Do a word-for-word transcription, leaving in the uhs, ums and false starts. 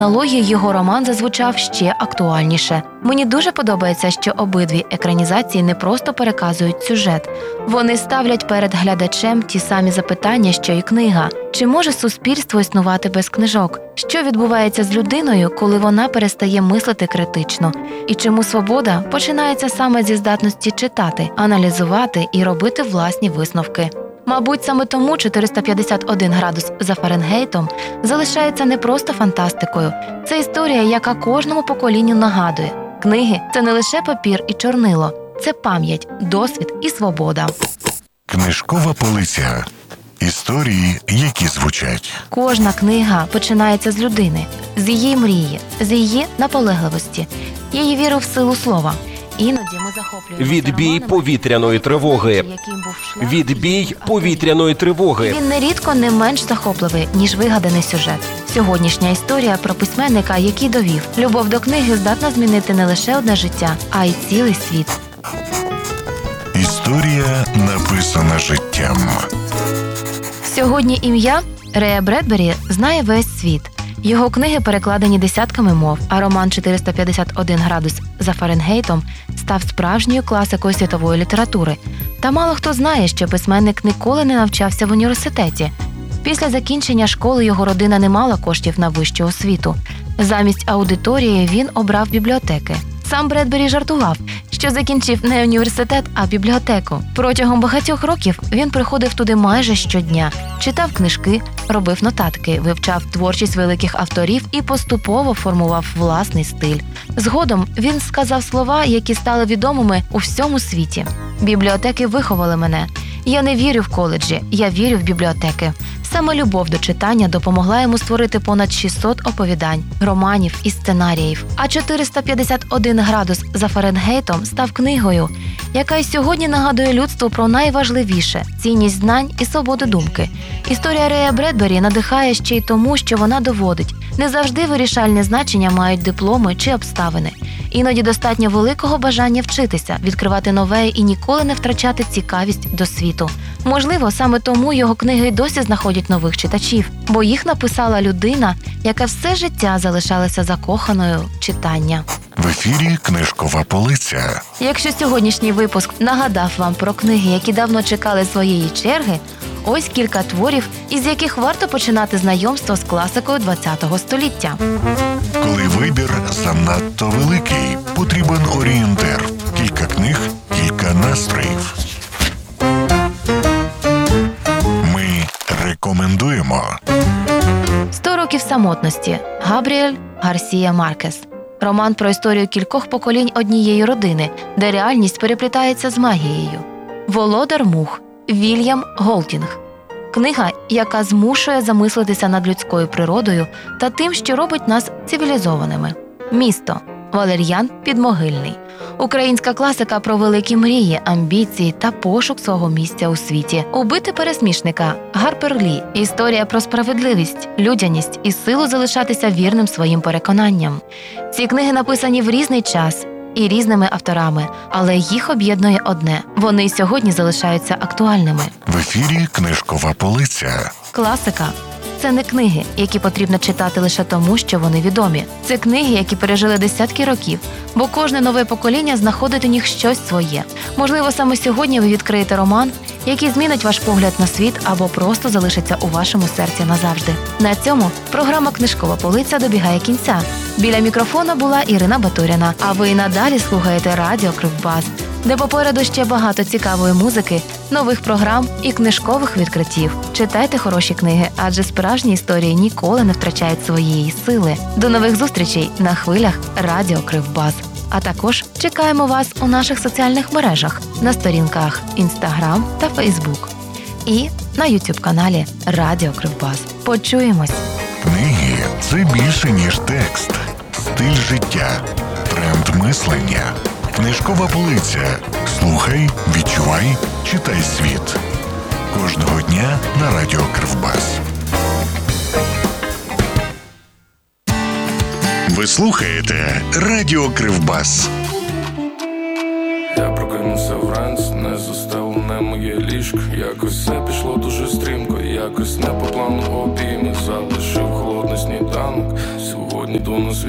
аналогії його роман зазвучав ще актуальніше. Мені дуже подобається, що обидві екранізації не просто переказують сюжет. Вони ставлять перед глядачем ті самі запитання, що й книга. Чи може суспільство існувати без книжок? Що відбувається з людиною, коли вона перестає мислити критично? І чому свобода починається саме зі здатності читати, аналізувати і робити власні висновки? Мабуть, саме тому чотириста п'ятдесят один градус за Фаренгейтом залишається не просто фантастикою. Це історія, яка кожному поколінню нагадує. Книги – це не лише папір і чорнило. Це пам'ять, досвід і свобода. Книжкова полиця. Історії, які звучать. Кожна книга починається з людини, з її мрії, з її наполегливості, її віри в силу слова. Іноді ми захоплюємося Відбій романами, повітряної тривоги. яким був шлях Відбій авторів. повітряної тривоги. Він нерідко не менш захопливий, ніж вигаданий сюжет. Сьогоднішня історія про письменника, який довів, любов до книги здатна змінити не лише одне життя, а й цілий світ. Історія, написана життям. Сьогодні ім'я Рея Бредбері знає весь світ. Його книги перекладені десятками мов, а роман чотириста п'ятдесят один градус за Фаренгейтом став справжньою класикою світової літератури. Та мало хто знає, що письменник ніколи не навчався в університеті. Після закінчення школи його родина не мала коштів на вищу освіту. Замість аудиторії він обрав бібліотеки. Сам Бредбері жартував, що закінчив не університет, а бібліотеку. Протягом багатьох років він приходив туди майже щодня, читав книжки, робив нотатки, вивчав творчість великих авторів і поступово формував власний стиль. Згодом він сказав слова, які стали відомими у всьому світі. «Бібліотеки виховали мене. Я не вірю в коледжі, я вірю в бібліотеки». Саме любов до читання допомогла йому створити понад шістсот оповідань, романів і сценаріїв. А чотириста п'ятдесят один градус за Фаренгейтом став книгою, яка й сьогодні нагадує людству про найважливіше – цінність знань і свободу думки. Історія Рея Бредбері надихає ще й тому, що вона доводить – не завжди вирішальне значення мають дипломи чи обставини. Іноді достатньо великого бажання вчитися, відкривати нове і ніколи не втрачати цікавість до світу. Можливо, саме тому його книги й досі знаходять нових читачів, бо їх написала людина, яка все життя залишалася закоханою в читання. В ефірі «Книжкова полиця». Якщо сьогоднішній випуск нагадав вам про книги, які давно чекали своєї черги, ось кілька творів, із яких варто починати знайомство з класикою ХХ століття. Коли вибір занадто великий, потрібен орієнтир. Кілька книг, кілька настроїв. Ми рекомендуємо. «Сто років самотності» Габріель Гарсія Маркес. Роман про історію кількох поколінь однієї родини, де реальність переплітається з магією. «Володар мух» Вільям Голдінг. Книга, яка змушує замислитися над людською природою та тим, що робить нас цивілізованими. «Місто» Валер'ян Підмогильний. Українська класика про великі мрії, амбіції та пошук свого місця у світі. «Убити пересмішника» Гарпер Лі. Історія про справедливість, людяність і силу залишатися вірним своїм переконанням. Ці книги написані в різний час і різними авторами, але їх об'єднує одне – вони й сьогодні залишаються актуальними. В ефірі «Книжкова полиця». Класика – це не книги, які потрібно читати лише тому, що вони відомі. Це книги, які пережили десятки років, бо кожне нове покоління знаходить у них щось своє. Можливо, саме сьогодні ви відкриєте роман, який змінить ваш погляд на світ або просто залишиться у вашому серці назавжди. На цьому програма «Книжкова полиця» добігає кінця. Біля мікрофона була Ірина Батуріна, а ви і надалі слухаєте радіо Кривбас, де попереду ще багато цікавої музики, нових програм і книжкових відкриттів. Читайте хороші книги, адже справжні історії ніколи не втрачають своєї сили. До нових зустрічей на хвилях радіо Кривбас. А також чекаємо вас у наших соціальних мережах, на сторінках Instagram та Facebook. І на YouTube-каналі Радіо Кривбас. Почуємось! Книги – це більше, ніж текст. Стиль життя. Тренд мислення. Книжкова полиця. Слухай, відчувай, читай світ. Кожного дня на Радіо Кривбас. Ви слухаєте Радіо Кривбас. Я прокинувся вранці, не застелене моє ліжко. Якось все пішло дуже стрімко, якось не по плану обійми залишив холодний сніданок. Сьогодні йду на свій